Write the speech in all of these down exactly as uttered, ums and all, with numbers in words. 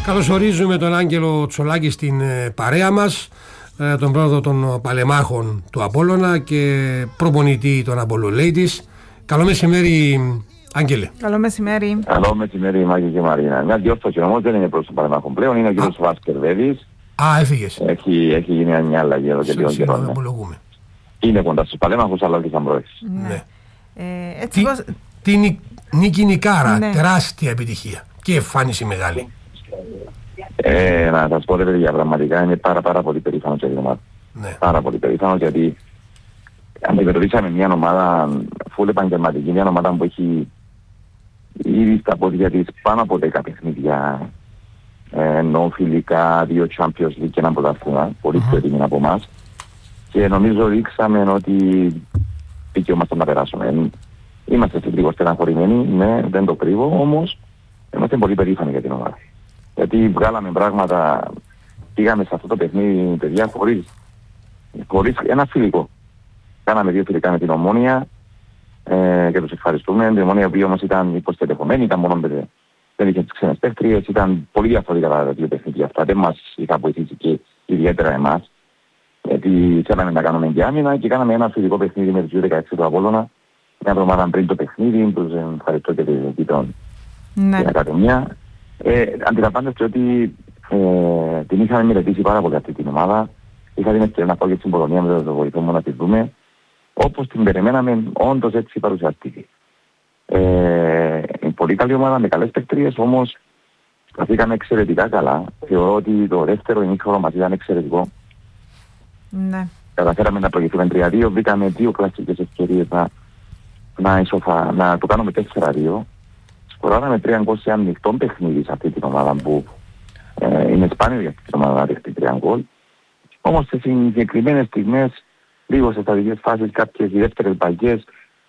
Καλωσορίζουμε τον Άγγελο Τσολάκη στην παρέα μας, τον πρόεδρο των Παλεμάχων του Απόλλωνα και προπονητή των Απόλλων-Ladies. Καλό μεσημέρι, Άγγελε. Καλό μεσημέρι. Καλό μεσημέρι, Μάκη και Μαρίνα. Μια διόρθωση όμως, δεν είναι προς τον Παλεμάχων πλέον, είναι ο κύριος Βάσκερ Βέδης. Α, έφυγες. Έχει, έχει γίνει μια αλλαγή εδώ και δύο καιρό. Ναι. Είναι κοντά στους Παλέμαχους, αλλά όχι σαν πρόεδρος. Ναι. Ε, έτσι Τι, πώς... τι νι, νίκη νικάρα, ναι. τεράστια επιτυχία και εμφάνιση μεγάλη. Ε, να σας πω ρε παιδιά, πραγματικά είναι πάρα πάρα πολύ περήφανο για την ομάδα. Ναι. Πάρα πολύ περήφανο, γιατί αντιμετωπίσαμε μια ομάδα φουλ επαγγελματική, μια ομάδα που έχει ήδη στα πόδια της πάνω από δέκα παιχνίδια, ε, ενώ φιλικά, δύο Champions League και ένα πρωτάθλημα, πολύ πιο έτοιμοι από εμάς. Και νομίζω δείξαμε ότι δικαιούμαστε να περάσουμε. Είμαστε στην λίγο στεναχωρημένοι, ναι, δεν το κρύβω, όμως είμαστε πολύ περήφανοι για την ομάδα. Γιατί βγάλαμε πράγματα, πήγαμε σε αυτό το παιχνίδι, παιδιά, χωρίς, χωρίς ένα φιλικό. Κάναμε δύο φιλικά με την Ομόνοια ε, και τους ευχαριστούμε. Η Ομόνοια που όμως ήταν υποστελεχωμένη, ήταν μόνο παιδί. Δεν είχε τις ξένες παίκτριες, ήταν πολύ διαφορετικά τα δύο παιχνίδια αυτά. Δεν μας είχα βοηθήσει και ιδιαίτερα εμάς. Γιατί θέλαμε να κάνουμε και άμυνα και κάναμε ένα φιλικό παιχνίδι με τους γιου δεκαέξι του Απόλλωνα. Μια εβδομάδα πριν το παιχνίδι, τους ευχαριστώ και την ναι. Ακαδημία. Ε, αντιλαμβάνεστε ότι ε, την είχαμε μελετήσει πάρα πολύ αυτή την ομάδα. Είχα την ευκαιρία να πάω και στην Πολωνία με το βοηθό μου να τη δούμε. Όπως την περιμέναμε, όντως έτσι παρουσιαστήκε. Ε, πολύ καλή ομάδα με καλές παικτρίες, όμως σταθήκαμε εξαιρετικά καλά. Θεωρώ ότι το δεύτερο ημίχρονο μας ήταν εξαιρετικό. Ναι. Καταφέραμε να προηγηθούμε τρία δύο, βρήκαμε δύο κλασικές ευκαιρίες να, να, ισοφα, να το κάνουμε τέσσερα δύο. Σκοράραμε τρία γκολ σε ανοιχτό παιχνίδι σε αυτή την ομάδα που ε, είναι σπάνιο για αυτή την ομάδα να δεχτεί τρία γκολ. Όμως σε συγκεκριμένες στιγμές, λίγο σε στατικές φάσεις, κάποιες δεύτερες παγιές,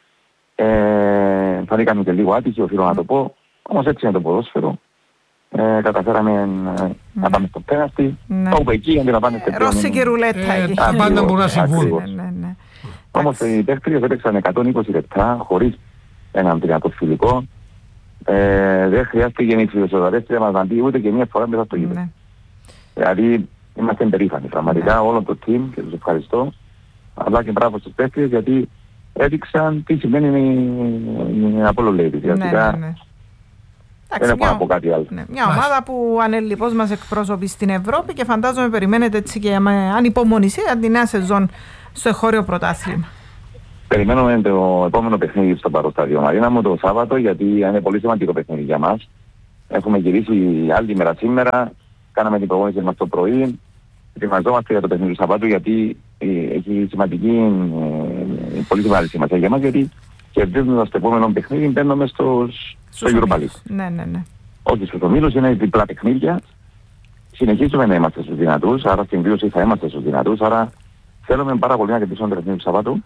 ε, φανήκαμε και λίγο άτυχοι, οφείλω να το πω. Όμως έτσι είναι το ποδόσφαιρο. Ε, καταφέραμε ε, mm. να πάμε στο πέναλτι. Όπου εκεί αντιλαμβάνεστε πλέον. Ρώση και ρουλέτα εκεί. Τα πάντα μπορούν να συμβούν. Όμως οι παίκτριες έπαιξαν εκατόν είκοσι λεπτά χωρίς έναν δυνατό φιλικό. Ε, δεν χρειάστηκε η φιλοσοφαρέστρια μας να πει ούτε και μία φορά μέσα στο γήπεδο. Δηλαδή είμαστε περήφανοι πραγματικά yeah. όλο το team και τους ευχαριστώ. Αλλά και μπράβο στους παίκτες, γιατί έδειξαν τι σημαίνει η Απόλλων-Ladies. Ναι, ναι, ναι. Δεν έχω να πω κάτι άλλο. Ναι, μια ομάδα που ανελιπώς μας εκπροσωπεί στην Ευρώπη και φαντάζομαι περιμένετε έτσι και με ανυπομονησία τη νέα σεζόν στο εγχώριο πρωτάθλημα. Περιμένουμε το επόμενο παιχνίδι στο Παροστάδιο Μαρίνα μου το Σάββατο, γιατί είναι πολύ σημαντικό παιχνίδι για μας. Έχουμε γυρίσει άλλη μέρα σήμερα, κάναμε την προπόνηση μας το πρωί, ετοιμαζόμαστε για το παιχνίδι του Σαββάτου, γιατί έχει σημαντική, πολύ σημαντική σημασία για μας, γιατί κερδίζοντας το επόμενο παιχνίδι μπαίνουμε στο, στο Europa League. Ναι, ναι, ναι. Όχι στους ομίλους, είναι διπλά παιχνίδια. Συνεχίζουμε να είμαστε στους δυνατούς, άρα στην βίωση θα είμαστε στους δυνατούς, άρα θέλουμε πάρα πολύ να κερδίσουμε το παιχνίδι του Σαββάτου.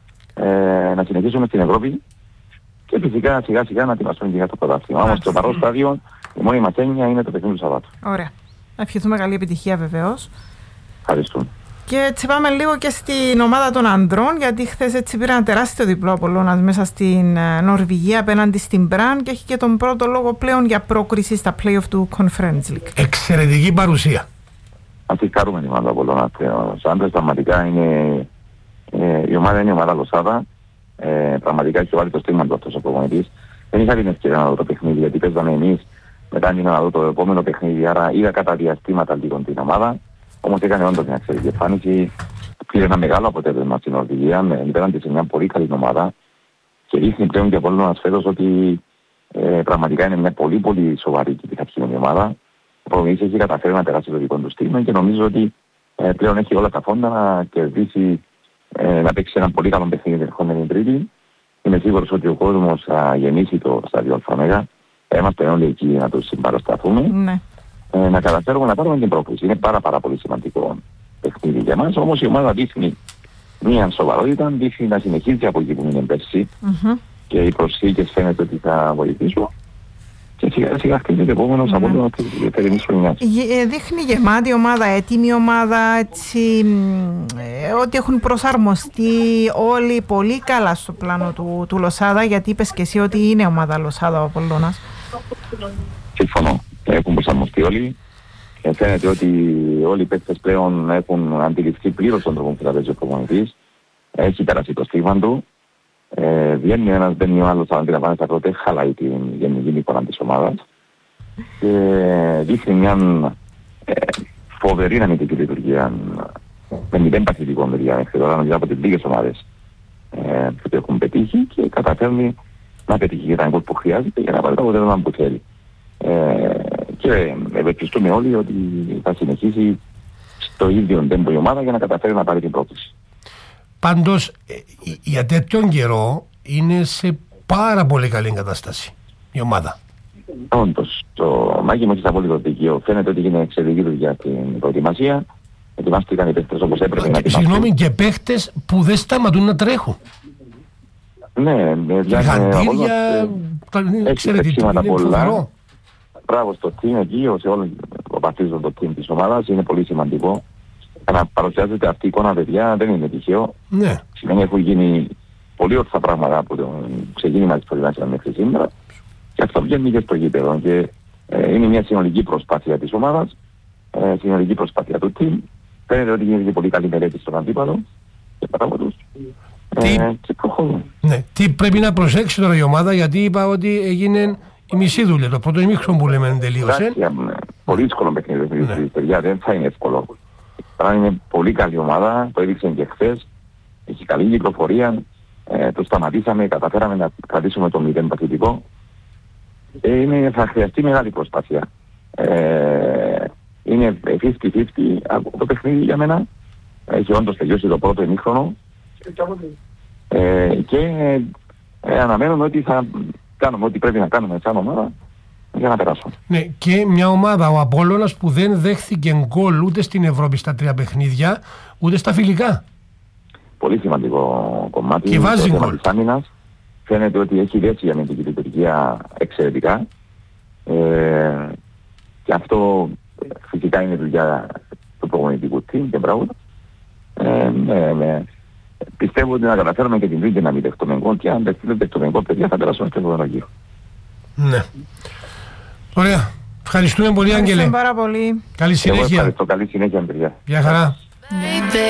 Ε, να συνεχίσουμε στην Ευρώπη και φυσικά σιγά σιγά να ετοιμαστούμε και για το πρωτάθλημα. Όμως στο παρόν στάδιο η μόνη μας έννοια είναι το παιχνίδι του Σαββάτου. Ωραία. Να ευχηθούμε καλή επιτυχία βεβαίως. Ευχαριστούμε. Και έτσι πάμε λίγο και στην ομάδα των ανδρών, γιατί χθες έτσι πήρε ένα τεράστιο διπλό Απόλλωνας μέσα στην Νορβηγία απέναντι στην Μπραν και έχει και τον πρώτο λόγο πλέον για πρόκριση στα play-off του Conference League. Εξαιρετική παρουσία. Ας τη χαρούμε την ομάδα Απόλλωνα. Στους άντρες πραγματικά είναι... Ε, η ομάδα είναι η ομάδα Λοσάδα. Ε, πραγματικά έχει βάλει το στίγμα του αυτός ο προπονητής. Δεν είχα την ευκαιρία να δω το παιχνίδι, γιατί παίζαμε εμείς μετά να δω το επόμενο παιχνίδι, άρα είδα κατά διαστήματα λίγο την ομάδα. Όμως έκανε όντως μια εξαιρετική εμφάνιση. Πήρε ένα μεγάλο αποτέλεσμα στην Νορβηγία, πέραν σε μια πολύ καλή ομάδα και δείχνει πλέον και από όλο μας φέτος ότι ε, πραγματικά είναι μια πολύ πολύ σοβαρή και πειθαρχημένη ομάδα. Ο προπονητής έχει καταφέρει να περάσει το δικό του στίγμα και νομίζω ότι ε, πλέον έχει όλα τα φόντα να κερδίσει, ε, να παίξει ένα πολύ καλό παιχνίδι την ερχόμενη Τρίτη. Είμαι σίγουρος ότι ο κόσμος θα γεννήσει το στάδιο ΑΜΕΓΑ. Είμαστε όλοι εκεί να τους συμπαρασταθούμε. Ναι. Ε, να καταφέρουμε να πάρουμε την πρόκληση. Είναι πάρα πάρα πολύ σημαντικό παιχνίδι για μας. Όμως η ομάδα δείχνει μια σοβαρότητα, δείχνει να συνεχίζει από εκεί που είναι πέρσι mm-hmm. και οι προσθήκες φαίνεται ότι θα βοηθήσουν. Και σιγά σιγά χτίζεται επόμενος από το περιμής χρονιάς. Δείχνει γεμάτη ομάδα, έτοιμη ομάδα, έτσι, ε, ότι έχουν προσαρμοστεί όλοι πολύ καλά στο πλάνο του, του Λοσάδα, γιατί είπες και εσύ ότι είναι ομάδα Λοσάδα ο Απολλώνας. Συμφωνώ. Έχουν προσαρμοστεί όλοι. Ε, φαίνεται ότι όλοι οι παίκτες πλέον έχουν αντιληφθεί πλήρως τον τρόπο που θα παίζει ο προπονητής. Έχει περάσει το στίγμα του. Ε, βγαίνει ένας, μπαίνει ο άλλος, αλλά αντιλαμβάνεται τότε, χαλάει την γενική εικόνα της ομάδας. Και δείχνει μια ε, φοβερή αμυντική λειτουργία με μηδέν παθητικό μεριά μέχρι τώρα, νομίζω από τις λίγες ομάδες ε, που το έχουν πετύχει και καταφέρνει να πετύχει και τα γκολ που χρειάζεται για να πάρει το αποτέλεσμα που θέλει. Ε, και ευελπιστούμε όλοι ότι θα συνεχίσει στο ίδιο τέμπο η ομάδα για να καταφέρει να πάρει την πρόκληση. Πάντως για τέτοιον καιρό είναι σε πάρα πολύ καλή κατάσταση η ομάδα. Όντως, το Μάκη μου έχει απόλυτο δίκιο. Φαίνεται ότι είναι εξαιρετική δουλειά την προετοιμασία. Ετοιμάστηκαν οι παίχτες όπως έπρεπε να ετοιμαστούν. Συγγνώμη, και παίχτες που δεν σταματούν να τρέχουν. Ναι, με γαντήρια, εξαιρετικά πολλά. Μπράβο στο team εκεί, σε όλο το παθίζον το team της ομάδας, είναι πολύ σημαντικό. Να παρουσιάζεται αυτή η εικόνα, παιδιά, δεν είναι τυχαίο. Ναι. Σημαίνει έχουν γίνει πολύ όρθια πράγματα από το ξεκίνημα της προετοιμασίας μέχρι σήμερα και αυτό βγαίνει και στο γήπεδο. Και ε, είναι μια συνολική προσπάθεια της ομάδας, ε, συνολική προσπάθεια του team. Φαίνεται ότι γίνεται πολύ καλή μελέτη στον αντίπαλο και παράγω τους. Τι... Ε, και προχωρούν. Ναι. Τι πρέπει να προσέξει τώρα η ομάδα, γιατί είπα ότι έγινε η μισή δουλειά. Το πρώτο ημίχρονο που λέμε τελείωσε. Πολύ δύσκολο παιχνίδι, ναι. Παιδιά, δεν θα είναι εύκολο. Τώρα είναι πολύ καλή ομάδα, το έδειξε και χθες. Έχει καλή κυκλοφορία. Ε, το σταματήσαμε, καταφέραμε να κρατήσουμε το μηδέν παθητικό. Ε, είναι, θα χρειαστεί μεγάλη προσπάθεια. Ε, είναι πενήντα πενήντα το παιχνίδι για μένα. Έχει όντως τελειώσει το πρώτο ημίχρονο. Ε, και ε, αναμένουμε ότι θα κάνουμε ό,τι πρέπει να κάνουμε σαν ομάδα για να περάσουμε. Ναι, και μια ομάδα, ο Απόλλωνας, που δεν δέχθηκε γκολ ούτε στην Ευρώπη στα τρία παιχνίδια, ούτε στα φιλικά. Πολύ σημαντικό κομμάτι. Και βάζει το γκολ. Της άμυνας. Φαίνεται ότι έχει δέσει η αμυντική λειτουργία εξαιρετικά. Ε, και αυτό φυσικά είναι δουλειά του προπονητικού team και μπράβο. Ε, ναι, ναι. Πιστεύω ότι να καταφέρουμε και την τρίτη να μην δεχτούμε γκολ και αν δεν δεχτούμε γκολ, παιδιά, θα περάσουμε στο επόμενο γύρο. Ναι. Ωραία. Ευχαριστούμε πολύ, Άγγελε. Ευχαριστούμε πάρα πολύ. Καλή συνέχεια. Εγώ ευχαριστώ. Καλή συνέχεια, παιδιά. Γεια χαρά.